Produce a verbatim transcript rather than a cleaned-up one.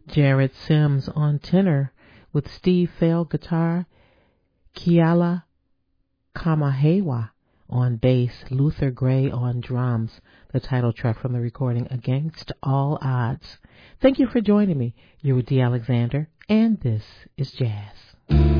Jared Sims on tenor with Steve Fell guitar, Kiala Kamahewa on bass, Luther Gray on drums, the title track from the recording Against All Odds. Thank you for joining me. You're with Dee Alexander, and this is Jazz.